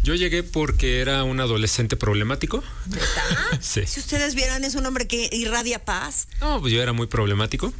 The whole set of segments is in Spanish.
Yo llegué porque era un adolescente problemático. ¿Verdad? Sí. Si ustedes vieran, es un hombre que irradia paz. No, pues yo era muy problemático.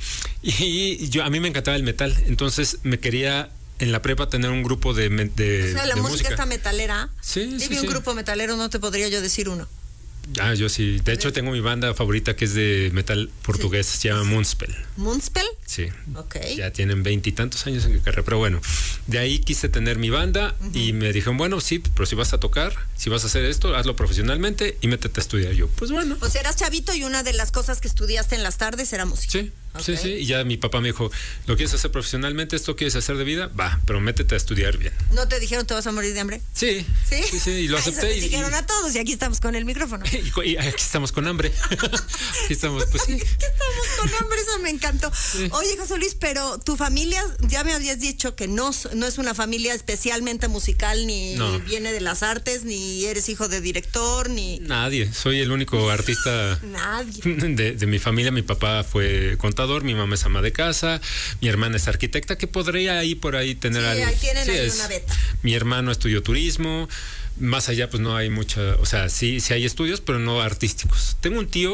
Y a mí me encantaba el metal. Entonces me quería en la prepa tener un grupo de O sea, la de música está metalera. Sí, Dime un grupo metalero, no te podría yo decir uno. Yo sí. De hecho, tengo mi banda favorita que es de metal portugués. Sí. Se llama Moonspell. ¿Moonspell? Sí. Ok. Ya tienen 20 y tantos años en mi carrera. Pero bueno, de ahí quise tener mi banda y me dijeron, bueno, sí, pero si vas a tocar, si vas a hacer esto, hazlo profesionalmente y métete a estudiar. Yo, pues bueno. Pues eras chavito y una de las cosas que estudiaste en las tardes era música. Sí. Okay. Sí. Y ya mi papá me dijo, ¿lo quieres hacer profesionalmente? ¿Esto quieres hacer de vida? Va, pero métete a estudiar bien. ¿No te dijeron te vas a morir de hambre? Sí. ¿Sí? Sí, y lo acepté. Eso dijeron a todos y aquí estamos con el micrófono. Y aquí estamos con hambre. Aquí estamos, pues sí. Aquí estamos con hambre, eso me encantó. Sí. Oye, José Luis, pero tu familia, ya me habías dicho que no es una familia especialmente musical, ni viene de las artes, ni eres hijo de director, ni... Nadie, soy el único artista. Nadie. De mi familia. Mi papá fue contador, mi mamá es ama de casa, mi hermana es arquitecta, que podría ahí por ahí tener algo. Ahí tienen ahí una beta. Mi hermano estudió turismo. Más allá, pues no hay mucha, o sea, sí hay estudios, pero no artísticos. Tengo un tío,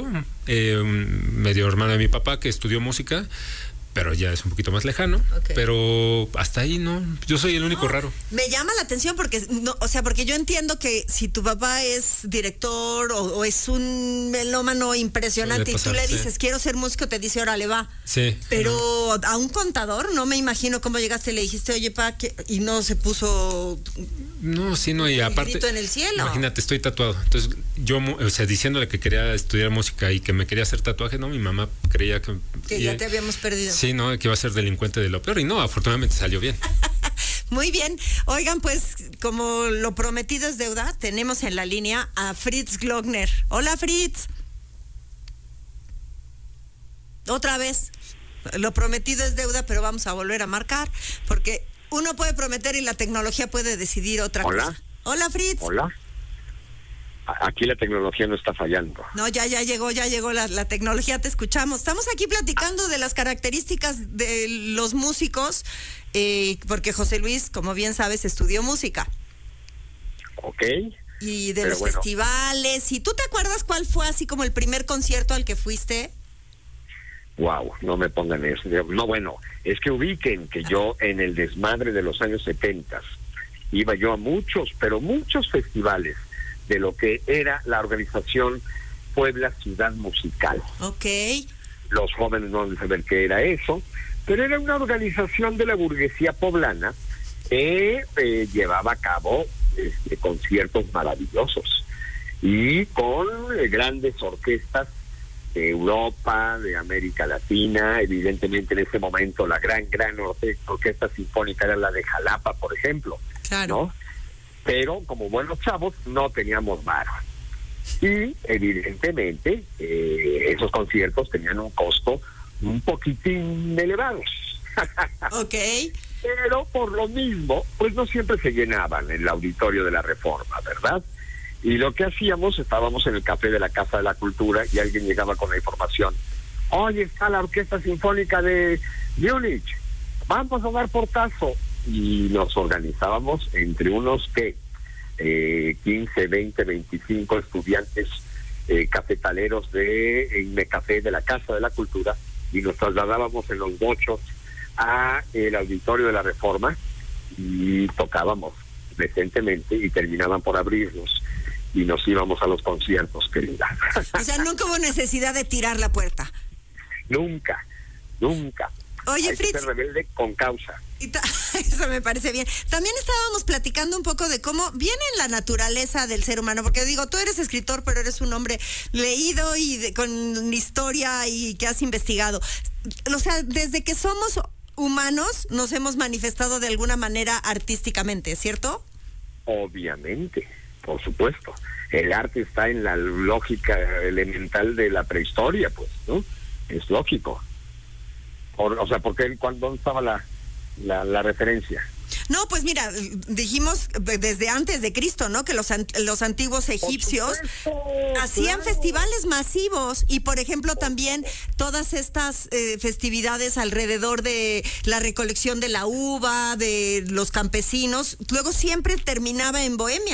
medio hermano de mi papá, que estudió música, pero ya es un poquito más lejano. Okay. Pero hasta ahí no, yo soy el único raro. Me llama la atención porque, porque yo entiendo que si tu papá es director o es un melómano impresionante y tú le dices, quiero ser músico, te dice, órale, va. Sí. Pero a un contador, no me imagino cómo llegaste y le dijiste, oye, pa, y no se puso... No, sí, no, y aparte... grito en el cielo. Imagínate, estoy tatuado. Entonces, yo, o sea, diciéndole que quería estudiar música y que me quería hacer tatuaje, no, mi mamá creía que ya te habíamos perdido. Sí, no, que iba a ser delincuente de lo peor, y no, afortunadamente salió bien. Muy bien. Oigan, pues, como lo prometido es deuda, tenemos en la línea a Fritz Glockner. Hola, Fritz. Otra vez. Lo prometido es deuda, pero vamos a volver a marcar, porque uno puede prometer y la tecnología puede decidir otra cosa. Hola, Fritz. Hola. Aquí la tecnología no está fallando. No, ya llegó la tecnología, te escuchamos. Estamos aquí platicando de las características de los músicos, porque José Luis, como bien sabes, estudió música. Ok. Y de los festivales. ¿Y tú te acuerdas cuál fue así como el primer concierto al que fuiste? Wow, no me pongan eso. No, bueno, es que ubiquen que yo en el desmadre de los años 70 iba yo a muchos, pero muchos festivales de lo que era la organización Puebla Ciudad Musical. Ok. Los jóvenes no deben saber qué era eso, pero era una organización de la burguesía poblana que llevaba a cabo conciertos maravillosos y con grandes orquestas de Europa, de América Latina. Evidentemente en ese momento la gran orquesta sinfónica era la de Jalapa, por ejemplo. Claro. ¿No? Pero como buenos chavos no teníamos varo. Y evidentemente esos conciertos tenían un costo un poquitín elevados. Ok. Pero por lo mismo, pues no siempre se llenaban en el auditorio de la Reforma, ¿verdad? Y lo que hacíamos, estábamos en el café de la Casa de la Cultura y alguien llegaba con la información. Oye, está la Orquesta Sinfónica de Múnich, vamos a dar portazo. Y nos organizábamos entre unos 15, 20, 25 estudiantes cafetaleros de Inmecafé de la Casa de la Cultura, y nos trasladábamos en los bochos a el auditorio de la Reforma y tocábamos decentemente y terminaban por abrirnos y nos íbamos a los conciertos, querida. O sea, nunca hubo necesidad de tirar la puerta. Nunca. Oye, Hay Fritz, que ser rebelde con causa. Eso me parece bien. También estábamos platicando un poco de cómo viene la naturaleza del ser humano, porque digo, tú eres escritor, pero eres un hombre leído y con historia y que has investigado. O sea, desde que somos humanos nos hemos manifestado de alguna manera artísticamente, ¿cierto? Obviamente, por supuesto. El arte está en la lógica elemental de la prehistoria, pues, ¿no? Es lógico. O sea, porque ¿dónde estaba la referencia? No, pues mira, dijimos desde antes de Cristo, ¿no? Que los antiguos egipcios hacían festivales masivos y, por ejemplo, también todas estas festividades alrededor de la recolección de la uva, de los campesinos, luego siempre terminaba en Bohemia.